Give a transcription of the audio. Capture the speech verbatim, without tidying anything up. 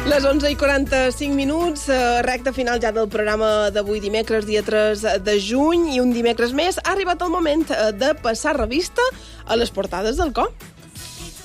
Les onze i quaranta-cinc minuts, eh, recta final ja del programa d'avui dimecres, dia tres de juny, i un dimecres més ha arribat el moment eh, de passar revista a les portades del cop.